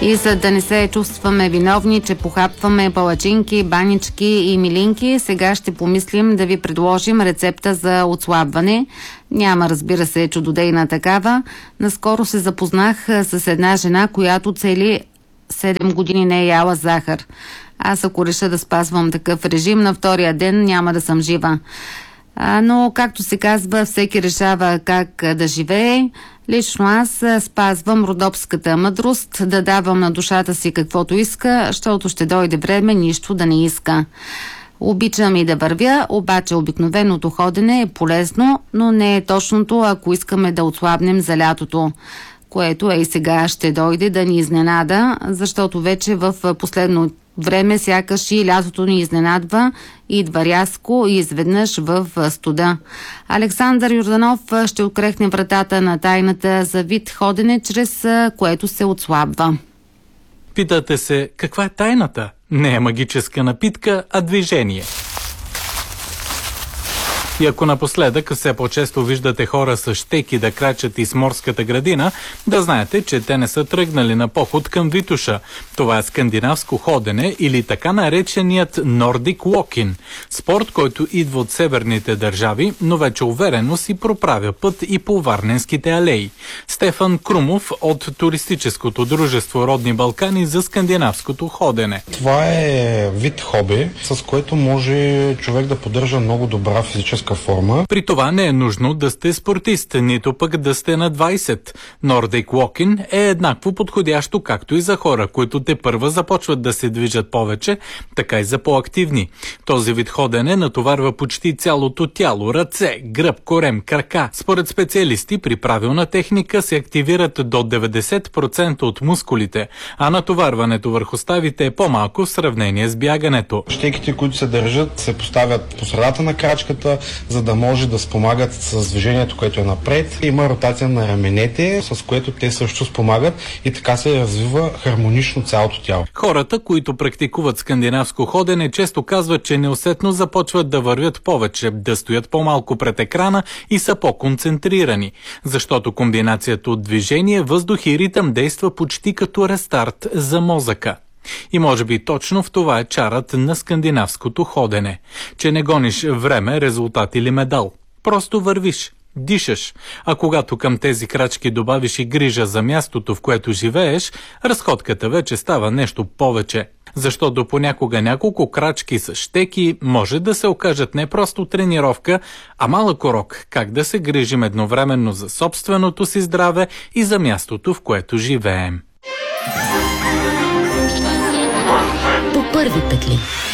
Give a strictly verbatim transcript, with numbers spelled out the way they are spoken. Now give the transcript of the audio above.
И за да не се чувстваме виновни, че похапваме палачинки, банички и милинки, сега ще помислим да ви предложим рецепта за отслабване. Няма, разбира се, чудодейна такава. Наскоро се запознах с една жена, която цели седем години не е яла захар. Аз ако реша да спазвам такъв режим, на втория ден няма да съм жива. А, но, както се казва, всеки решава как да живее. Лично аз спазвам родопската мъдрост да давам на душата си каквото иска, защото ще дойде време нищо да не иска. Обичам и да вървя, обаче обикновеното ходене е полезно, но не е точното, ако искаме да отслабнем за лятото, което е и сега ще дойде да ни изненада, защото вече в последно време сякаш и лятото ни изненадва, идва рязко и изведнъж в студа. Александър Йорданов ще открехне вратата на тайната за вид ходене, чрез което се отслабва. Питате се, каква е тайната? Не е магическа напитка, а движение. И ако напоследък все по-често виждате хора с щеки да крачат из морската градина, да знаете, че те не са тръгнали на поход към Витоша. Това е скандинавско ходене или така нареченият Nordic Walking. Спорт, който идва от северните държави, но вече уверено си проправя път и по варненските алеи. Стефан Крумов от туристическото дружество Родни Балкани за скандинавското ходене. Това е вид хоби, с което може човек да поддържа много добра физическа форма. При това не е нужно да сте спортист, нито пък да сте на двайсет. Nordic Walking е еднакво подходящо както и за хора, които те първа започват да се движат повече, така и за по-активни. Този вид ходене натоварва почти цялото тяло, ръце, гръб, корем, крака. Според специалисти, при правилна техника се активират до деветдесет процента от мускулите, а натоварването върху ставите е по-малко в сравнение с бягането. Щеките, които се държат, се поставят по средата на крачката, за да може да спомагат с движението, което е напред. Има ротация на раменете, с което те също спомагат и така се развива хармонично цялото тяло. Хората, които практикуват скандинавско ходене, често казват, че неусетно започват да вървят повече, да стоят по-малко пред екрана и са по-концентрирани, защото комбинацията от движение, въздух и ритъм действа почти като рестарт за мозъка. И може би точно в това е чарът на скандинавското ходене, че не гониш време, резултат или медал. Просто вървиш, дишаш, а когато към тези крачки добавиш и грижа за мястото, в което живееш, разходката вече става нещо повече. Защото понякога няколко крачки с щеки може да се окажат не просто тренировка, а малък урок как да се грижим едновременно за собственото си здраве и за мястото, в което живеем. По първи петли.